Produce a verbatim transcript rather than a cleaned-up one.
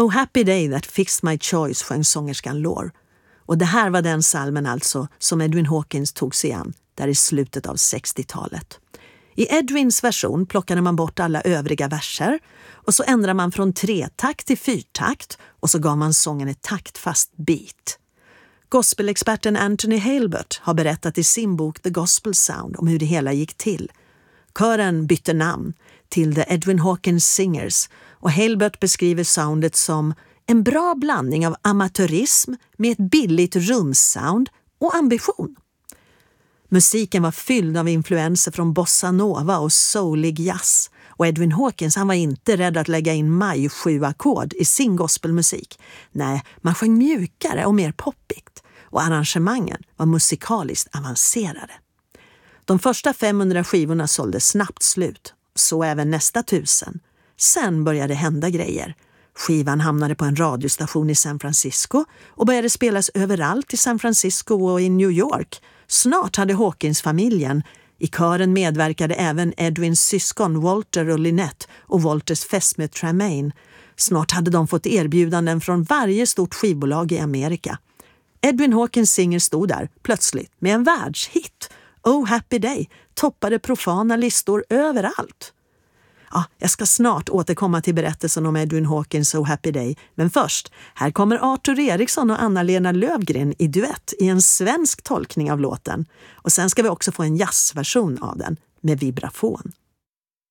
Oh happy day that fixed my choice, sjöng sångerskan Lore. Och det här var den salmen alltså som Edwin Hawkins tog sig an där i slutet av sextiotalet. I Edwins version plockade man bort alla övriga verser och så ändrade man från tretakt till fyrtakt och så gav man sången ett taktfast beat. Gospelexperten Anthony Halbert har berättat i sin bok The Gospel Sound om hur det hela gick till. Kören bytte namn till The Edwin Hawkins Singers och Halbert beskriver soundet som en bra blandning av amatörism med ett billigt rumsound och ambition. Musiken var fylld av influenser från bossa nova och soulig jazz och Edwin Hawkins han var inte rädd att lägga in maj sju ackord i sin gospelmusik. Nej, man sjöng mjukare och mer poppigt och arrangemangen var musikaliskt avancerade. De första femhundra skivorna sålde snabbt slut, så även nästa tusen. Sen började hända grejer. Skivan hamnade på en radiostation i San Francisco och började spelas överallt i San Francisco och i New York. Snart hade Hawkins-familjen. I kören medverkade även Edwins syskon Walter och Lynette och Walters fästmö Tremaine. Snart hade de fått erbjudanden från varje stort skivbolag i Amerika. Edwin Hawkins Singer stod där plötsligt med en världshit. Oh happy day toppade profana listor överallt. Ja, jag ska snart återkomma till berättelsen om Edwin Hawkins Oh Happy Day. Men först, här kommer Arthur Eriksson och Anna-Lena Lövgren i duett i en svensk tolkning av låten. Och sen ska vi också få en jazzversion av den med vibrafon.